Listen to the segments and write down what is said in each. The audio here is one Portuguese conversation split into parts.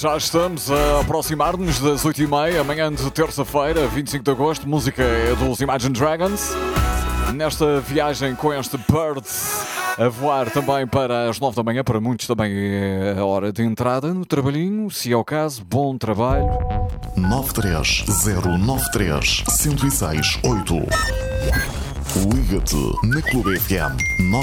Já estamos a aproximar-nos das 8h30, amanhã de terça-feira, 25 de agosto. Música é dos Imagine Dragons. Nesta viagem com este Birds a voar também para as 9 da manhã, para muitos também é a hora de entrada no trabalhinho. Se é o caso, bom trabalho. 93093 1068. Liga-te na Clube FM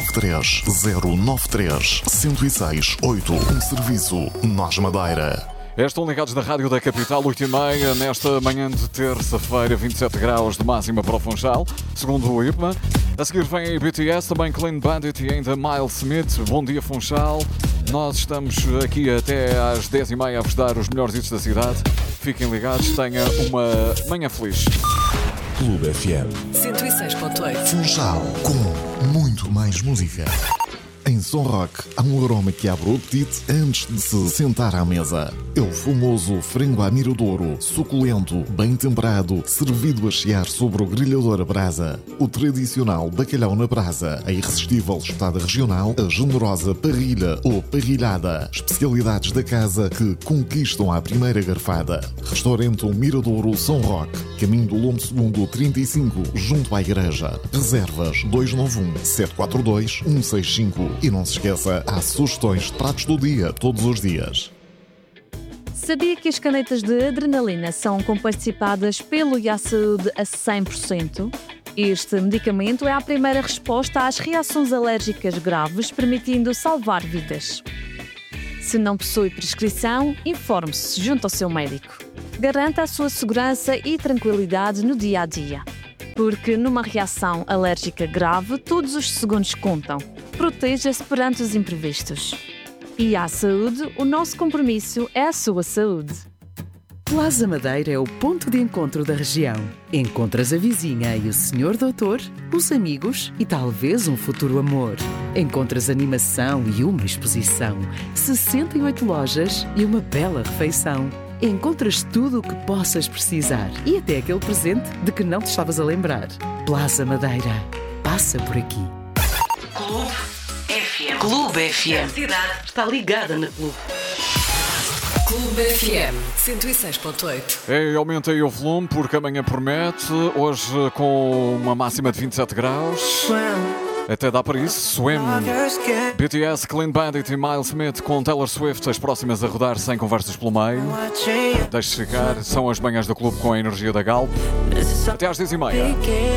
93093 1068. Um serviço Nós Madeira. Estão ligados na Rádio da Capital, 8h30, nesta manhã de terça-feira, 27 graus de máxima para o Funchal, segundo o IPMA. A seguir vem a BTS, também Clean Bandit e ainda Miles Smith. Bom dia, Funchal. Nós estamos aqui até às 10h30 a vos dar os melhores hits da cidade. Fiquem ligados, tenha uma manhã feliz. Clube FM 106.8. Funchal, com muito mais música. Em Som Rock, há um aroma que abre o apetite antes de se sentar à mesa. É o famoso frango à miradouro, suculento, bem temperado, servido a chiar sobre o grelhador a brasa. O tradicional bacalhau na brasa, a irresistível espetada regional, a generosa parrilha ou parrilhada. Especialidades da casa que conquistam à primeira garfada. Restaurante Miradouro Som Rock, caminho do Lombo Segundo 35, junto à igreja. Reservas 291-742-165. E não se esqueça, há sugestões de pratos do dia, todos os dias. Sabia que as canetas de adrenalina são comparticipadas pelo IASaúde a 100%? Este medicamento é a primeira resposta às reações alérgicas graves, permitindo salvar vidas. Se não possui prescrição, informe-se junto ao seu médico. Garanta a sua segurança e tranquilidade no dia a dia. Porque numa reação alérgica grave, todos os segundos contam. Proteja-se perante os imprevistos. E à saúde, o nosso compromisso é a sua saúde. Plaza Madeira é o ponto de encontro da região. Encontras a vizinha e o senhor doutor, os amigos e talvez um futuro amor. Encontras animação e uma exposição, 68 lojas e uma bela refeição. Encontras tudo o que possas precisar e até aquele presente de que não te estavas a lembrar. Plaza Madeira. Passa por aqui. Clube FM. Clube FM. A cidade está ligada na Clube. Clube FM 106.8. Aumenta aí o volume porque amanhã promete. Hoje com uma máxima de 27 graus. Até dá para isso. Swim. BTS, Clean Bandit e Miles Smith com Taylor Swift, as próximas a rodar sem conversas pelo meio. Deixe-se ficar. São as manhãs do clube com a energia da Galp. Até às 10h30.